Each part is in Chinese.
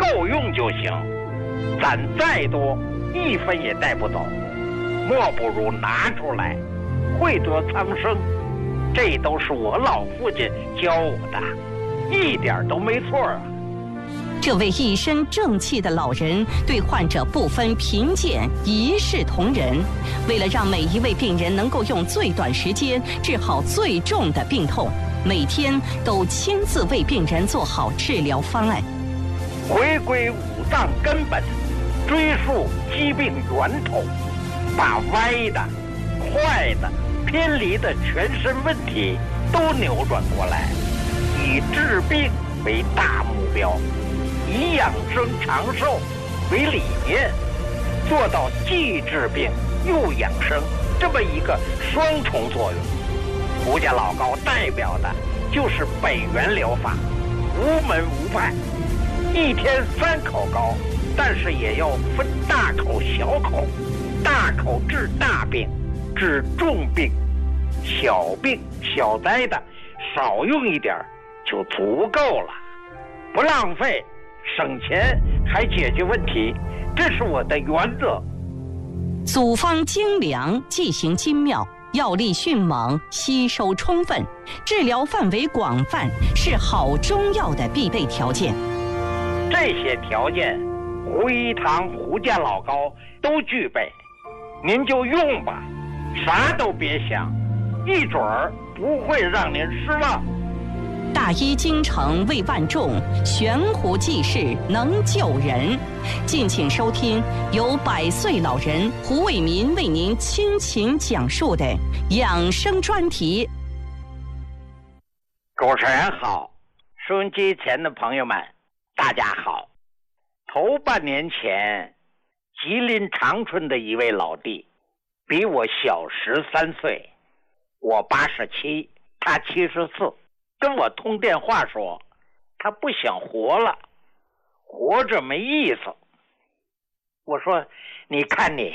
够用就行，攒再多一分也带不走，莫不如拿出来，惠得苍生。这都是我老父亲教我的，一点都没错啊。 这位一身正气的老人对患者不分贫贱，一视同仁。为了让每一位病人能够用最短时间治好最重的病痛，每天都亲自为病人做好治疗方案。 回归五脏根本，追溯疾病源头，把歪的、坏的、偏离的全身问题都扭转过来，以治病为大目标，以养生长寿为理念，做到既治病又养生这么一个双重作用。胡家老高代表的就是北元疗法，无门无派，一天3口膏，但是也要分大口小口，大口治大病，治重病，小病小灾的少用一点就足够了，不浪费，省钱还解决问题，这是我的原则。 组方精良，剂型精妙，药力迅猛，吸收充分，治疗范围广泛，是好中药的必备条件。 这些条件，胡一堂、胡家老高都具备，您就用吧，啥都别想，一准儿不会让您失望。 大医精诚为万众，悬壶济世能救人。敬请收听由100岁老人胡伟民为您倾情讲述的养生专题。 主持人好，收音机前的朋友们大家好。头半年前，吉林长春的一位老弟比我小13岁，我87，他74，跟我通电话说他不想活了，活着没意思。我说你看你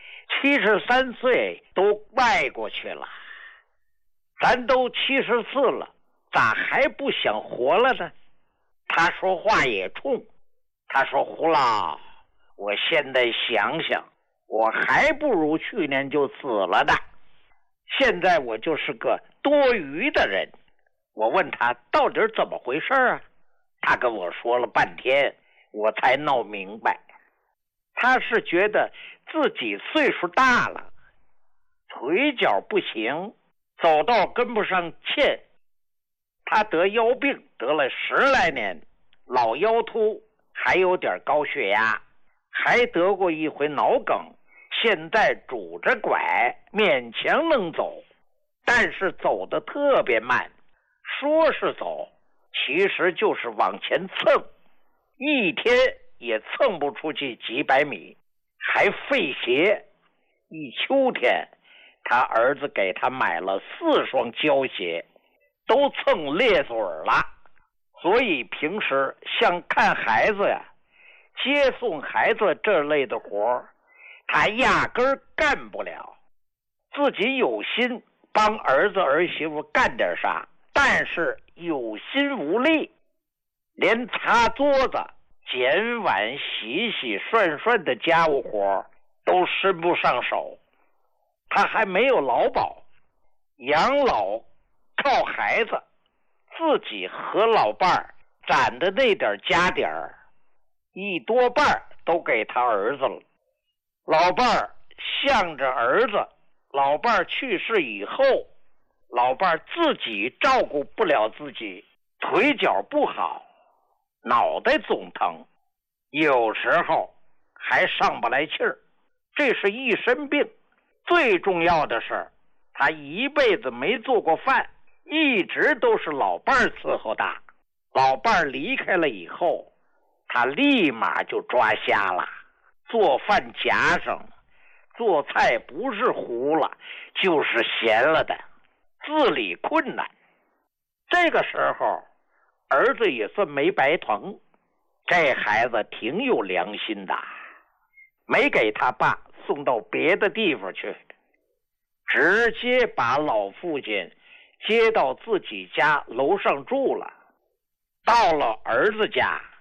73岁都外过去了，咱都74了，咋还不想活了呢？他说话也冲，他说胡老，我现在想想，我还不如去年就死了的，现在我就是个多余的人。我问他到底怎么回事啊？他跟我说了半天，我才闹明白。他是觉得自己岁数大了，腿脚不行，走道跟不上欠。他得腰病得了10来年，老腰突，还有点高血压，还得过一回脑梗，现在拄着拐勉强能走，但是走得特别慢，说是走，其实就是往前蹭，一天也蹭不出去几百米，还费鞋。一秋天，他儿子给他买了4双胶鞋，都蹭裂嘴了。所以平时像看孩子呀、接送孩子这类的活，他压根儿干不了。自己有心帮儿子儿媳妇干点啥，但是有心无力，连擦桌子、捡碗、洗洗涮涮的家务活都伸不上手。他还没有劳保，养老靠孩子，自己和老伴儿攒的那点家底儿，一多半都给他儿子了。老伴儿向着儿子，老伴儿去世以后，老伴儿自己照顾不了自己，腿脚不好，脑袋总疼，有时候还上不来气儿，这是一身病。最重要的是，他一辈子没做过饭，一直都是老伴儿伺候他。老伴儿离开了以后，他立马就抓瞎了，做饭夹生，做菜不是糊了就是咸了的，自理困难。这个时候儿子也算没白疼，这孩子挺有良心的，没给他爸送到别的地方去，直接把老父亲接到自己家楼上住了。到了儿子家，